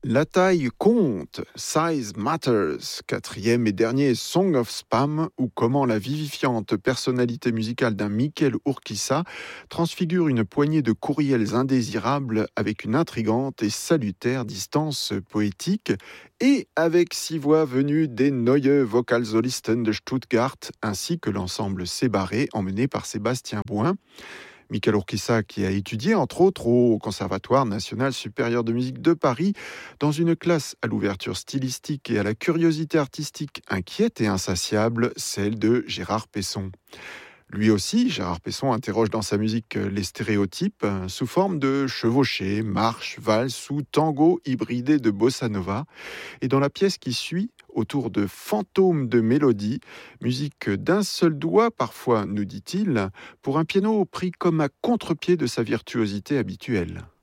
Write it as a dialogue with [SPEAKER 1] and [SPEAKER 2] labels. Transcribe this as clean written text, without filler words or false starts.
[SPEAKER 1] La taille compte, Size Matters, quatrième et dernier Song of Spam, ou comment la vivifiante personnalité musicale d'un Mikel Urquiza transfigure une poignée de courriels indésirables avec une intrigante et salutaire distance poétique, et avec 6 voix venues des Neue Vokalsolisten de Stuttgart, ainsi que l'ensemble Sébarré emmené par Sébastien Bouin. Mikel Urquiza qui a étudié entre autres au Conservatoire national supérieur de musique de Paris dans une classe à l'ouverture stylistique et à la curiosité artistique inquiète et insatiable, celle de Gérard Pesson. Lui aussi, Gérard Pesson interroge dans sa musique les stéréotypes sous forme de chevauchées, marches, valses ou tango hybridés de bossa nova. Et dans la pièce qui suit, autour de fantômes de mélodie, musique d'un seul doigt parfois, nous dit-il, pour un piano pris comme à contre-pied de sa virtuosité habituelle.